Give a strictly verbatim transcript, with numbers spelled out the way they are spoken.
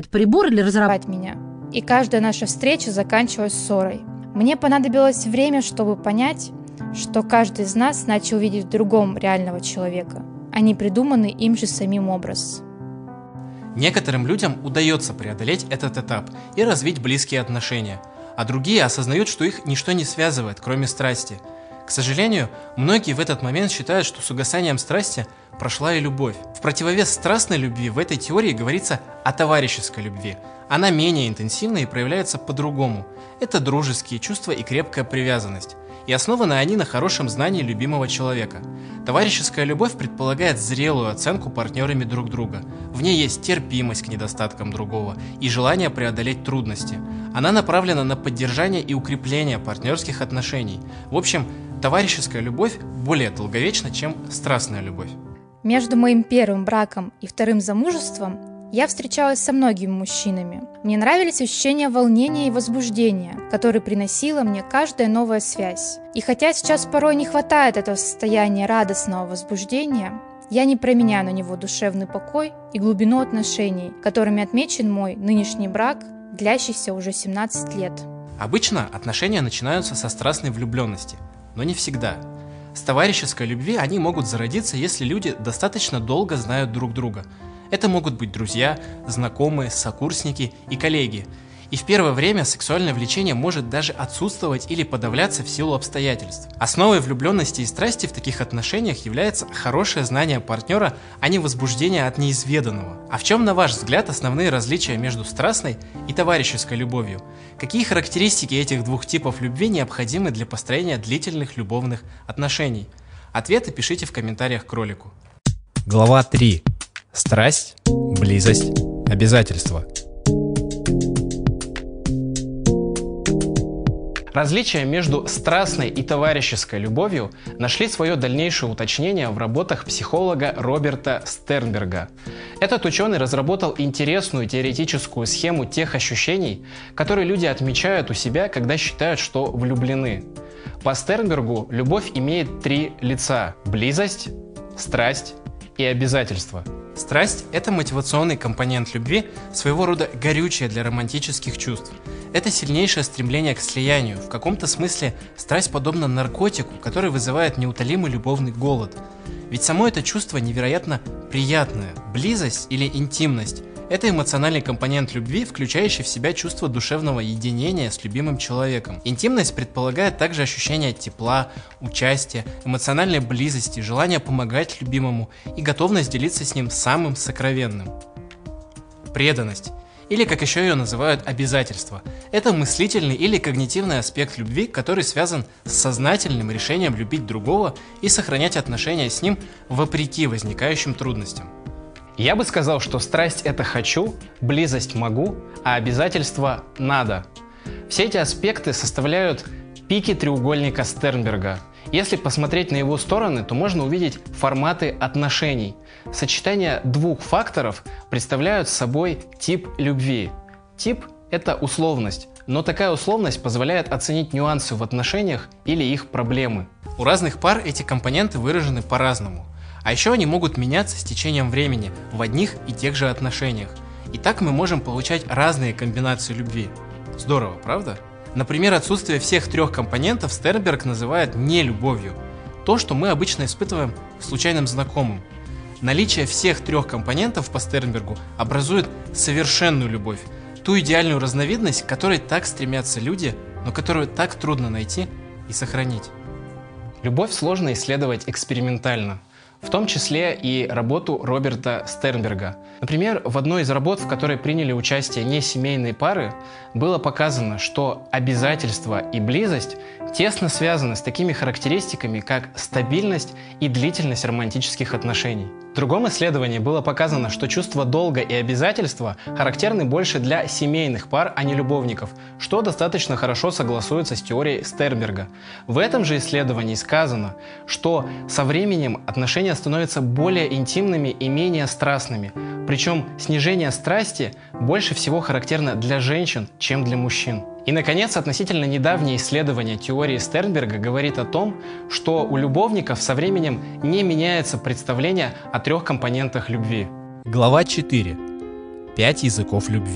прибор или разрабатывать меня. И каждая наша встреча заканчивалась ссорой. Мне понадобилось время, чтобы понять, что каждый из нас начал видеть в другом реального человека, а не придуманный им же самим образ. Некоторым людям удается преодолеть этот этап и развить близкие отношения, а другие осознают, что их ничто не связывает, кроме страсти. К сожалению, многие в этот момент считают, что с угасанием страсти прошла и любовь. В противовес страстной любви в этой теории говорится о товарищеской любви. Она менее интенсивна и проявляется по-другому. Это дружеские чувства и крепкая привязанность. И основаны они на хорошем знании любимого человека. Товарищеская любовь предполагает зрелую оценку партнерами друг друга. В ней есть терпимость к недостаткам другого и желание преодолеть трудности. Она направлена на поддержание и укрепление партнерских отношений. В общем, товарищеская любовь более долговечна, чем страстная любовь. Между моим первым браком и вторым замужеством я встречалась со многими мужчинами. Мне нравились ощущения волнения и возбуждения, которые приносила мне каждая новая связь. И хотя сейчас порой не хватает этого состояния радостного возбуждения, я не променяю на него душевный покой и глубину отношений, которыми отмечен мой нынешний брак, длящийся уже семнадцать лет. Обычно отношения начинаются со страстной влюбленности, но не всегда. С товарищеской любви они могут зародиться, если люди достаточно долго знают друг друга. Это могут быть друзья, знакомые, сокурсники и коллеги. И в первое время сексуальное влечение может даже отсутствовать или подавляться в силу обстоятельств. Основой влюбленности и страсти в таких отношениях является хорошее знание партнера, а не возбуждение от неизведанного. А в чем, на ваш взгляд, основные различия между страстной и товарищеской любовью? Какие характеристики этих двух типов любви необходимы для построения длительных любовных отношений? Ответы пишите в комментариях к ролику. Глава три. Страсть, близость, обязательства. Различия между страстной и товарищеской любовью нашли свое дальнейшее уточнение в работах психолога Роберта Стернберга. Этот ученый разработал интересную теоретическую схему тех ощущений, которые люди отмечают у себя, когда считают, что влюблены. По Стернбергу любовь имеет три лица – близость, страсть и обязательство. Страсть – это мотивационный компонент любви, своего рода горючее для романтических чувств. Это сильнейшее стремление к слиянию. В каком-то смысле страсть подобна наркотику, который вызывает неутолимый любовный голод. Ведь само это чувство невероятно приятное. Близость или интимность – это эмоциональный компонент любви, включающий в себя чувство душевного единения с любимым человеком. Интимность предполагает также ощущение тепла, участия, эмоциональной близости, желание помогать любимому и готовность делиться с ним самым сокровенным. Преданность, или как еще ее называют, обязательство. Это мыслительный или когнитивный аспект любви, который связан с сознательным решением любить другого и сохранять отношения с ним вопреки возникающим трудностям. Я бы сказал, что страсть – это «хочу», близость – «могу», а обязательство – «надо». Все эти аспекты составляют пики треугольника Стернберга. Если посмотреть на его стороны, то можно увидеть форматы отношений. Сочетание двух факторов представляют собой тип любви. Тип – это условность, но такая условность позволяет оценить нюансы в отношениях или их проблемы. У разных пар эти компоненты выражены по-разному. А еще они могут меняться с течением времени в одних и тех же отношениях. И так мы можем получать разные комбинации любви. Здорово, правда? Например, отсутствие всех трех компонентов Стернберг называет нелюбовью. То, что мы обычно испытываем к случайным знакомым. Наличие всех трех компонентов по Стернбергу образует совершенную любовь. Ту идеальную разновидность, к которой так стремятся люди, но которую так трудно найти и сохранить. Любовь сложно исследовать экспериментально. В том числе и работу Роберта Стернберга. Например, в одной из работ, в которой приняли участие несемейные пары, было показано, что обязательство и близость тесно связаны с такими характеристиками, как стабильность и длительность романтических отношений. В другом исследовании было показано, что чувство долга и обязательства характерны больше для семейных пар, а не любовников, что достаточно хорошо согласуется с теорией Стернберга. В этом же исследовании сказано, что со временем отношения становятся более интимными и менее страстными, причем снижение страсти больше всего характерно для женщин, чем для мужчин. И, наконец, относительно недавнее исследование теории Стернберга говорит о том, что у любовников со временем не меняется представление о трех компонентах любви. Глава четыре. Пять языков любви.